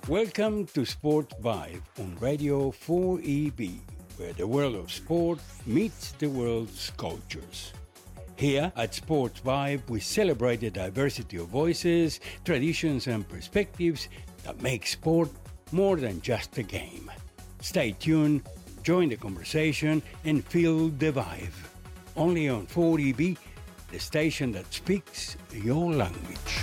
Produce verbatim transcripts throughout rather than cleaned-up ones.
Welcome to Sport Vibe on Radio four E B, where the world of sport meets the world's cultures. Here at Sports Vibe, we celebrate the diversity of voices, traditions, and perspectives that make sport more than just a game. Stay tuned, join the conversation, and feel the vibe. Only on four E B, the station that speaks your language.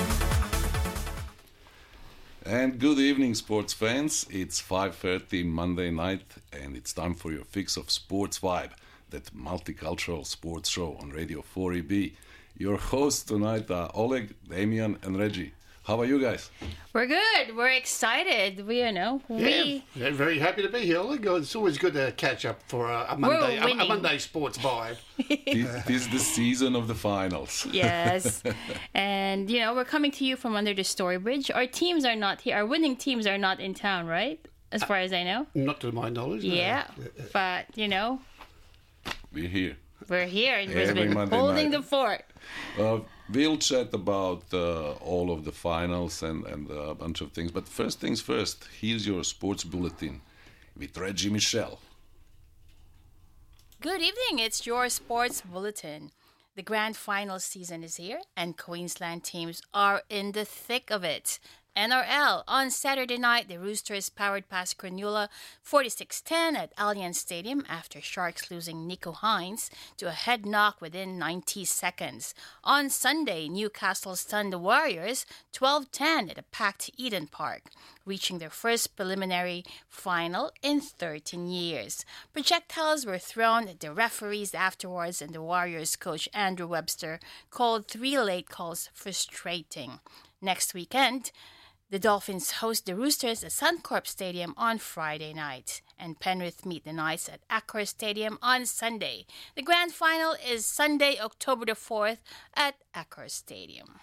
And good evening, sports fans. It's five thirty Monday night, and it's time for your fix of Sports Vibe, that multicultural sports show on Radio four E B. Your hosts tonight are Oleg, Damian, and Reggie. How are you guys? We're good. We're excited. We, you know, we... Yeah, very happy to be here. It's always good to catch up for a, a Monday, a, a Monday sports vibe. This, this is the season of the finals. Yes. And, you know, we're coming to you from under the Story Bridge. Our teams are not here. Our winning teams are not in town, right? As far as I know. Not to my knowledge. No. Yeah. But, you know... We're here. We're here in Every Brisbane, Monday holding night. the fort. Uh, we'll chat about uh, all of the finals and, and a bunch of things. But first things first, here's your sports bulletin with Reggie Michelle. Good evening. It's your sports bulletin. The grand final season is here, and Queensland teams are in the thick of it. N R L, on Saturday night, the Roosters powered past Cronulla forty-six ten at Allianz Stadium after Sharks losing Nico Hines to a head knock within ninety seconds. On Sunday, Newcastle stunned the Warriors twelve ten at a packed Eden Park, reaching their first preliminary final in thirteen years. Projectiles were thrown at the referees afterwards, and the Warriors coach Andrew Webster called three late calls frustrating. Next weekend, the Dolphins host the Roosters at Suncorp Stadium on Friday night, and Penrith meet the Knights at Accor Stadium on Sunday. The grand final is Sunday, October the fourth at Accor Stadium.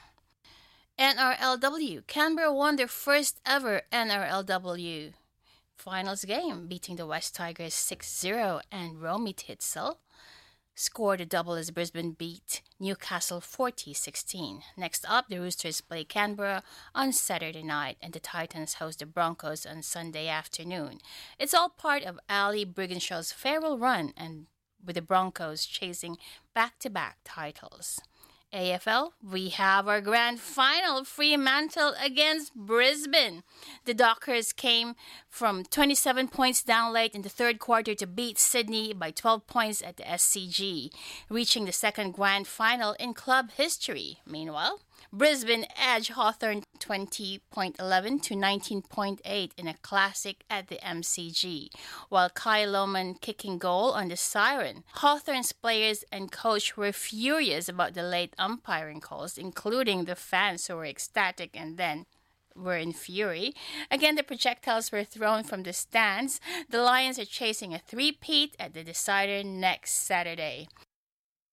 N R L W. Canberra won their first ever N R L W finals game, beating the West Tigers six zero, and Romy Titzel scored a double as Brisbane beat Newcastle forty sixteen. Next up, the Roosters play Canberra on Saturday night, and the Titans host the Broncos on Sunday afternoon. It's all part of Ali Briginshaw's farewell run, and with the Broncos chasing back-to-back titles. A F L, we have our grand final, Fremantle against Brisbane. The Dockers came from twenty-seven points down late in the third quarter to beat Sydney by twelve points at the S C G, reaching the second grand final in club history. Meanwhile, Brisbane edged Hawthorn twenty point one one to nineteen point eight in a classic at the M C G, while Kai Lohman kicking goal on the siren. Hawthorn's players and coach were furious about the late umpiring calls, including the fans who were ecstatic and then were in fury. Again, the projectiles were thrown from the stands. The Lions are chasing a three-peat at the decider next Saturday.